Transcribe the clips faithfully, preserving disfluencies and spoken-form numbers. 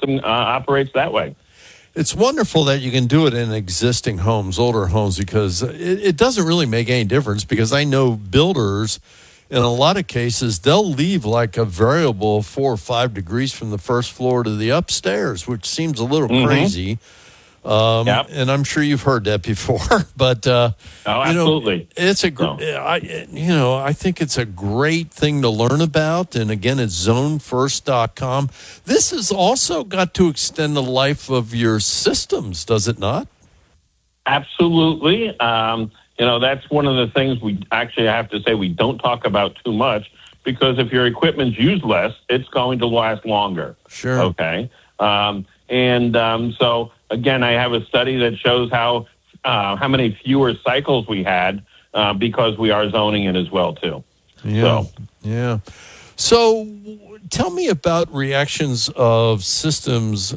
system uh, operates that way. It's wonderful that you can do it in existing homes, older homes, because it, it doesn't really make any difference, because I know builders, in a lot of cases, they'll leave like a variable four or five degrees from the first floor to the upstairs, which seems a little mm-hmm. crazy. Um, yep. And I'm sure you've heard that before, but uh, oh, absolutely, you know, it's a gr- no. I, you know, I think it's a great thing to learn about. And again, it's zone first dot com. This has also got to extend the life of your systems, does it not? Absolutely. Um, you know, that's one of the things we actually have to say we don't talk about too much, because if your equipment's used less, it's going to last longer. Sure. Okay. Um, and um, so. Again, I have a study that shows how uh, how many fewer cycles we had uh, because we are zoning it as well, too. Yeah, so. yeah. So tell me about reactions of systems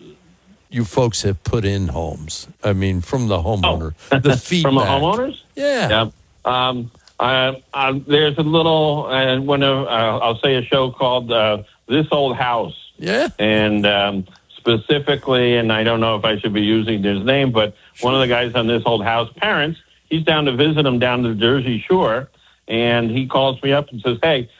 you folks have put in homes. I mean, from the homeowner, oh. the feedback. From the homeowners? Yeah. Yeah. Um, uh, uh, there's a little, uh, one of, uh, I'll say a show called uh, This Old House. Yeah. And... Um, Specifically, and I don't know if I should be using his name, but one of the guys on This Old House, parents, he's down to visit him down to the Jersey Shore, and he calls me up and says, hey,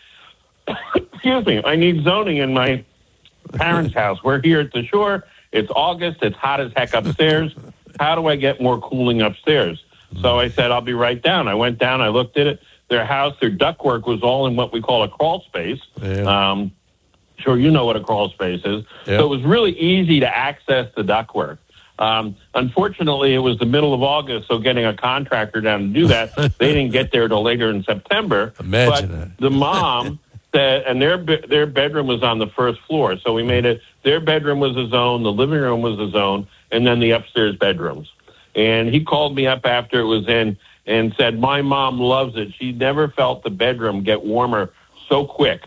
excuse me, I need zoning in my parents' house. We're here at the shore. It's August. It's hot as heck upstairs. How do I get more cooling upstairs? So I said, I'll be right down. I went down. I looked at it. Their house, their ductwork was all in what we call a crawl space. Yeah. Um Sure, you know what a crawl space is. Yep. So it was really easy to access the ductwork. Um, unfortunately, it was the middle of August, so getting a contractor down to do that, they didn't get there till later in September. Imagine but it. The mom said, and their their bedroom was on the first floor, so we made it. Their bedroom was a zone, the living room was a zone, and then the upstairs bedrooms. And he called me up after it was in and said, "My mom loves it. She never felt the bedroom get warmer so quick."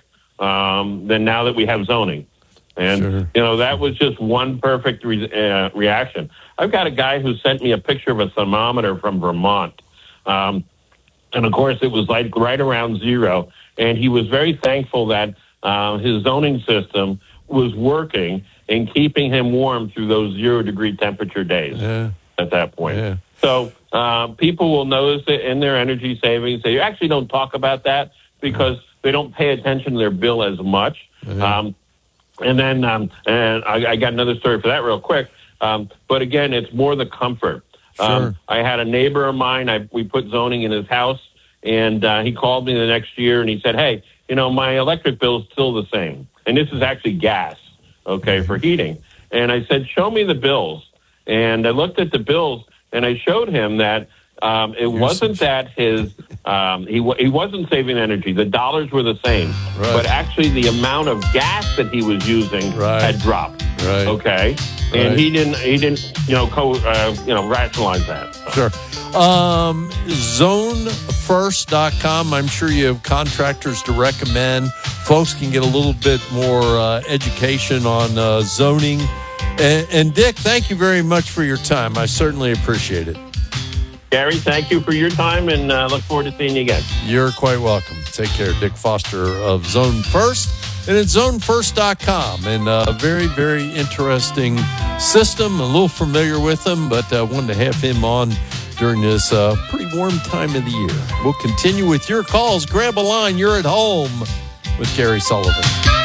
Um, than now that we have zoning. And, sure. you know, that was just one perfect re- uh, reaction. I've got a guy who sent me a picture of a thermometer from Vermont. Um, and, of course, it was like right around zero. And he was very thankful that uh, his zoning system was working and keeping him warm through those zero-degree temperature days yeah. at that point. Yeah. So uh, people will notice it in their energy savings. They actually don't talk about that because they don't pay attention to their bill as much. Mm-hmm. Um, and then, um, and I, I got another story for that real quick. Um, but again, it's more the comfort. Sure. Um, I had a neighbor of mine, I, we put zoning in his house, and uh, he called me the next year and he said, hey, you know, my electric bill is still the same. And this is actually gas, okay, mm-hmm. for heating. And I said, show me the bills. And I looked at the bills and I showed him that Um, it wasn't that his um, he he wasn't saving energy. The dollars were the same, right. but actually the amount of gas that he was using right. had dropped. Right. Okay, and right. he didn't he didn't you know co uh, you know rationalize that. Sure. Um, zone first dot com. I'm sure you have contractors to recommend. Folks can get a little bit more uh, education on uh, zoning. And, and Dick, thank you very much for your time. I certainly appreciate it. Gary, thank you for your time, and uh, look forward to seeing you again. You're quite welcome. Take care. Dick Foster of Zone First, and it's zone first dot com. And a uh, very, very interesting system. A little familiar with him, but I uh, wanted to have him on during this uh, pretty warm time of the year. We'll continue with your calls. Grab a line. You're at home with Gary Sullivan.